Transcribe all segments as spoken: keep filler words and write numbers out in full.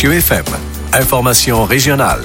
Cieux F M. Information régionale.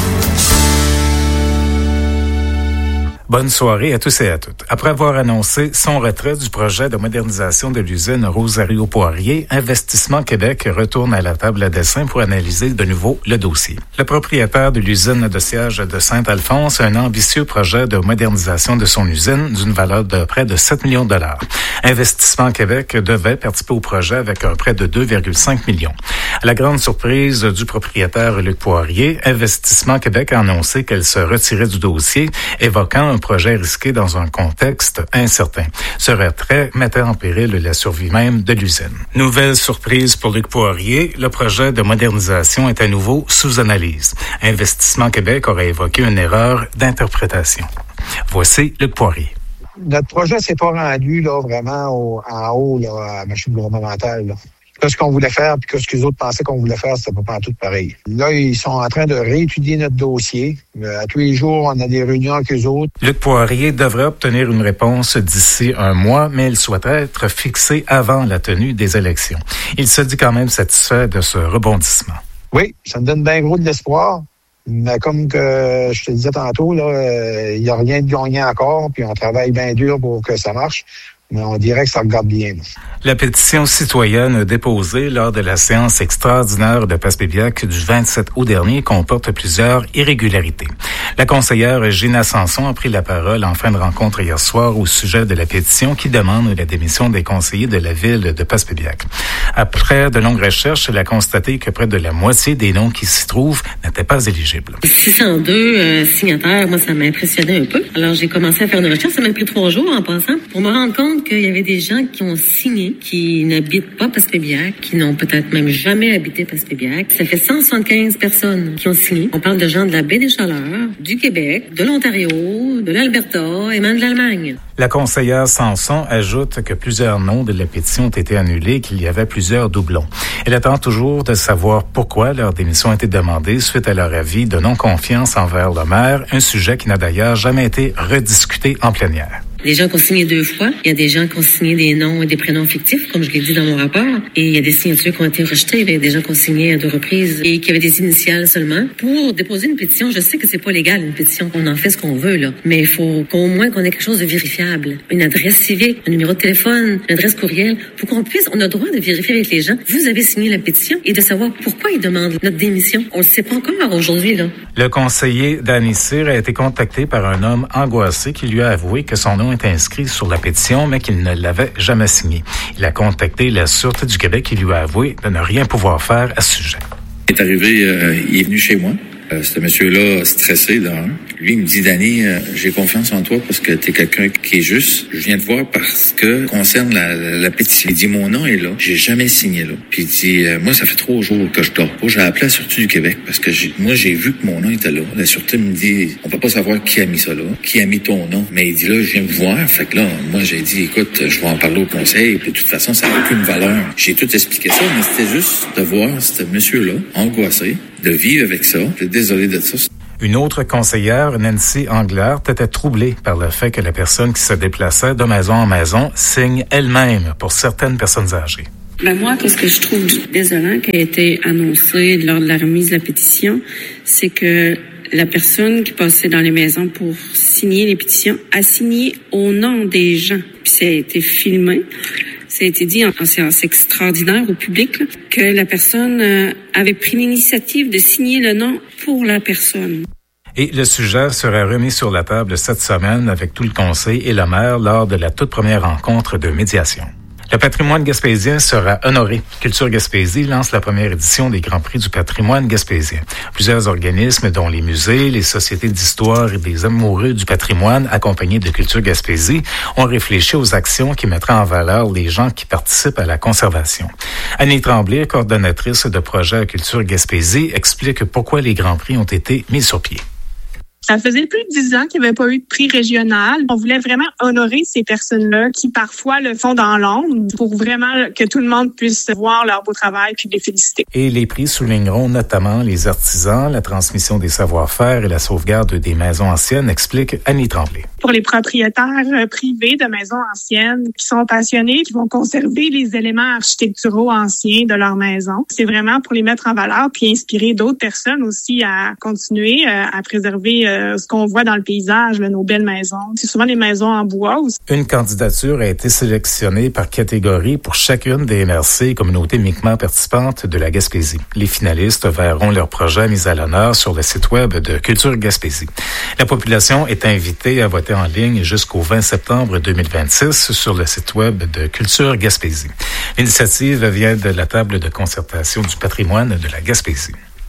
Bonne soirée à tous et à toutes. Après avoir annoncé son retrait du projet de modernisation de l'usine Rosario-Poirier, Investissement Québec retourne à la table à dessin pour analyser de nouveau le dossier. Le propriétaire de l'usine de siège de Saint-Alphonse a un ambitieux projet de modernisation de son usine d'une valeur de près de sept millions de dollars. Investissement Québec devait participer au projet avec un prêt de deux virgule cinq millions. À la grande surprise du propriétaire Luc Poirier, Investissement Québec a annoncé qu'elle se retirait du dossier, évoquant un projet risqué dans un contexte incertain. Ce retrait mettait en péril la survie même de l'usine. Nouvelle surprise pour Luc Poirier, le projet de modernisation est à nouveau sous analyse. Investissement Québec aurait évoqué une erreur d'interprétation. Voici Luc Poirier. Notre projet s'est pas rendu là vraiment au, en haut là, à la machine gouvernementale. Là. Que ce qu'on voulait faire puis que ce que les autres pensaient qu'on voulait faire, c'était pas tout pareil. Là, ils sont en train de réétudier notre dossier. À tous les jours, on a des réunions avec eux autres. Luc Poirier devrait obtenir une réponse d'ici un mois, mais il souhaiterait être fixé avant la tenue des élections. Il se dit quand même satisfait de ce rebondissement. Oui, ça me donne bien gros de l'espoir. Mais comme que je te disais tantôt, là, il n'y a rien de gagné encore, puis on travaille bien dur pour que ça marche. Mais on dirait que ça regarde bien. La pétition citoyenne déposée lors de la séance extraordinaire de Passepébiac du vingt-sept août dernier comporte plusieurs irrégularités. La conseillère Gina Sanson a pris la parole en fin de rencontre hier soir au sujet de la pétition qui demande la démission des conseillers de la ville de Passepébiac. Après de longues recherches, elle a constaté que près de la moitié des noms qui s'y trouvent n'étaient pas éligibles. six cent deux euh, signataires, moi, ça m'a impressionné un peu. Alors, j'ai commencé à faire une recherche. Ça m'a pris trois jours en passant pour me rendre compte qu'il y avait des gens qui ont signé, qui n'habitent pas Passepébiac, qui n'ont peut-être même jamais habité Passepébiac. Ça fait cent soixante-quinze personnes qui ont signé. On parle de gens de la baie des Chaleurs, du Québec, de l'Ontario, de l'Alberta et même de l'Allemagne. La conseillère Sanson ajoute que plusieurs noms de la pétition ont été annulés et qu'il y avait plusieurs doublons. Elle attend toujours de savoir pourquoi leur démission a été demandée suite à leur avis de non-confiance envers le maire, un sujet qui n'a d'ailleurs jamais été rediscuté en plénière. Des gens qui ont signé deux fois. Il y a des gens qui ont signé des noms et des prénoms fictifs, comme je l'ai dit dans mon rapport. Et il y a des signatures qui ont été rejetées. Il y a des gens qui ont signé à deux reprises et qui avaient des initiales seulement. Pour déposer une pétition, je sais que c'est pas légal, une pétition. On en fait ce qu'on veut, là. Mais il faut qu'au moins qu'on ait quelque chose de vérifiable. Une adresse civique, un numéro de téléphone, une adresse courriel. Pour qu'on puisse, on a le droit de vérifier avec les gens. Vous avez signé la pétition et de savoir pourquoi ils demandent notre démission. On le sait pas encore aujourd'hui, là. Le conseiller Danny Cyr a été contacté par un homme angoissé qui lui a avoué que son nom est inscrit sur la pétition, mais qu'il ne l'avait jamais signé. Il a contacté la Sûreté du Québec qui lui a avoué de ne rien pouvoir faire à ce sujet. Il est arrivé, euh, il est venu chez moi. Euh, ce monsieur-là, stressé, d'un. Lui, il me dit, Danny, euh, j'ai confiance en toi parce que t'es quelqu'un qui est juste. Je viens te voir parce que, concerne la, la, la pétition, il dit, mon nom est là. J'ai jamais signé là. Puis il dit, euh, moi, ça fait trois jours que je dors pas. J'ai appelé la Sûreté du Québec parce que j'ai, moi, j'ai vu que mon nom était là. La Sûreté me dit, on peut pas savoir qui a mis ça là, qui a mis ton nom. Mais il dit, là, je viens vous voir. Fait que là, moi, j'ai dit, écoute, je vais en parler au conseil. Puis de toute façon, ça n'a aucune valeur. J'ai tout expliqué ça, mais c'était juste de voir ce monsieur-là, angoissé, de vivre avec ça. Je suis désolé de ça. Une autre conseillère, Nancy Anglard, était troublée par le fait que la personne qui se déplaçait de maison en maison signe elle-même pour certaines personnes âgées. Ben moi, ce que je trouve désolant qui a été annoncé lors de la remise de la pétition, c'est que la personne qui passait dans les maisons pour signer les pétitions a signé au nom des gens. Puis ça a été filmé. Ça a été dit en, en séance extraordinaire au public là, que la personne euh, avait pris l'initiative de signer le nom pour la personne. Et le sujet sera remis sur la table cette semaine avec tout le conseil et le maire lors de la toute première rencontre de médiation. Le patrimoine gaspésien sera honoré. Culture Gaspésie lance la première édition des Grands Prix du patrimoine gaspésien. Plusieurs organismes, dont les musées, les sociétés d'histoire et des amoureux du patrimoine, accompagnés de Culture Gaspésie, ont réfléchi aux actions qui mettraient en valeur les gens qui participent à la conservation. Annie Tremblay, coordonnatrice de projet à Culture Gaspésie, explique pourquoi les Grands Prix ont été mis sur pied. Ça faisait plus de dix ans qu'il n'y avait pas eu de prix régional. On voulait vraiment honorer ces personnes-là qui parfois le font dans l'ombre pour vraiment que tout le monde puisse voir leur beau travail puis les féliciter. Et les prix souligneront notamment les artisans, la transmission des savoir-faire et la sauvegarde des maisons anciennes, explique Annie Tremblay. Pour les propriétaires privés de maisons anciennes qui sont passionnés, qui vont conserver les éléments architecturaux anciens de leur maison, c'est vraiment pour les mettre en valeur puis inspirer d'autres personnes aussi à continuer à préserver ce qu'on voit dans le paysage, là, nos belles maisons. C'est souvent des maisons en bois aussi. Une candidature a été sélectionnée par catégorie pour chacune des M R C et communautés Mi'kmaq participantes de la Gaspésie. Les finalistes verront leur projet mis à l'honneur sur le site web de Culture Gaspésie. La population est invitée à voter en ligne jusqu'au vingt septembre deux mille vingt-six sur le site web de Culture Gaspésie. L'initiative vient de la table de concertation du patrimoine de la Gaspésie.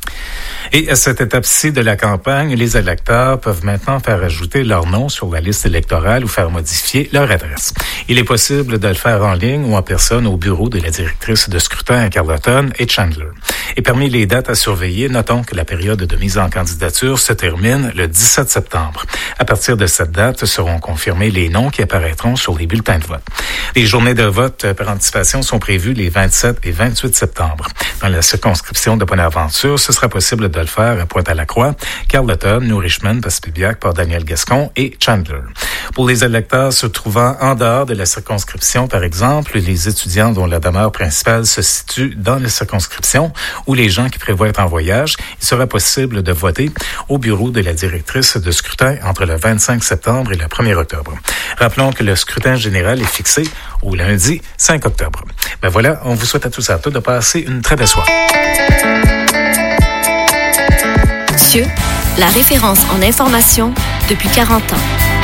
Et à cette étape-ci de la campagne, les électeurs peuvent maintenant faire ajouter leur nom sur la liste électorale ou faire modifier leur adresse. Il est possible de le faire en ligne ou en personne au bureau de la directrice de scrutin à Carleton et Chandler. Et parmi les dates à surveiller, notons que la période de mise en candidature se termine le dix-sept septembre. À partir de cette date seront confirmés les noms qui apparaîtront sur les bulletins de vote. Les journées de vote par anticipation sont prévues les vingt-sept et vingt-huit septembre. Dans la circonscription de Bonaventure, ce sera possible de le faire à Pointe-à-la-Croix, Carleton, New Richmond, Passepébiac, Port-Daniel-Gascon et Chandler. Pour les électeurs se trouvant en dehors de la circonscription, par exemple, les étudiants dont la demeure principale se situe dans la circonscription ou les gens qui prévoient être en voyage, il sera possible de voter au bureau de la directrice de scrutin entre le vingt-cinq septembre et le premier octobre. Rappelons que le scrutin général est fixé au lundi cinq octobre. Ben voilà, on vous souhaite à tous et à toutes de passer une très belle soirée. Thieu, la référence en information depuis quarante ans.